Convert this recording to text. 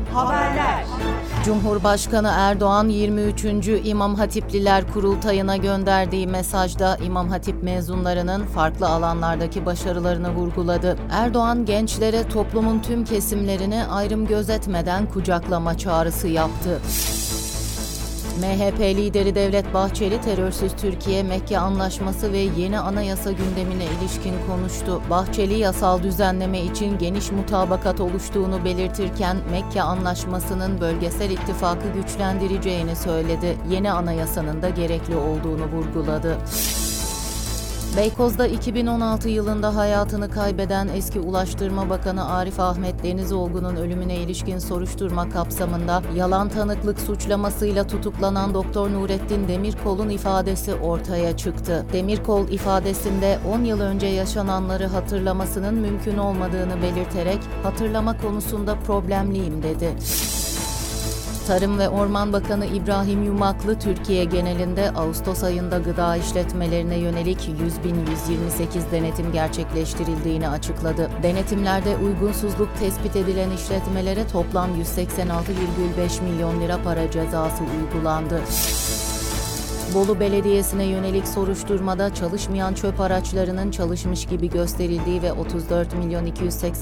Haberler. Cumhurbaşkanı Erdoğan 23. İmam Hatipliler Kurultayı'na gönderdiği mesajda İmam Hatip mezunlarının farklı alanlardaki başarılarını vurguladı. Erdoğan gençlere toplumun tüm kesimlerini ayrım gözetmeden kucaklama çağrısı yaptı. MHP lideri Devlet Bahçeli, terörsüz Türkiye, Mekke Anlaşması ve yeni anayasa gündemine ilişkin konuştu. Bahçeli, yasal düzenleme için geniş mutabakat oluştuğunu belirtirken Mekke Anlaşması'nın bölgesel ittifakı güçlendireceğini söyledi. Yeni anayasanın da gerekli olduğunu vurguladı. Beykoz'da 2016 yılında hayatını kaybeden eski Ulaştırma Bakanı Arif Ahmet Denizoğlu'nun ölümüne ilişkin soruşturma kapsamında yalan tanıklık suçlamasıyla tutuklanan Doktor Nurettin Demirkol'un ifadesi ortaya çıktı. Demirkol ifadesinde 10 yıl önce yaşananları hatırlamasının mümkün olmadığını belirterek hatırlama konusunda problemliyim dedi. Tarım ve Orman Bakanı İbrahim Yumaklı, Türkiye genelinde Ağustos ayında gıda işletmelerine yönelik 100.128 denetim gerçekleştirildiğini açıkladı. Denetimlerde uygunsuzluk tespit edilen işletmelere toplam 186,5 milyon lira para cezası uygulandı. Bolu Belediyesi'ne yönelik soruşturmada çalışmayan çöp araçlarının çalışmış gibi gösterildiği ve 34.280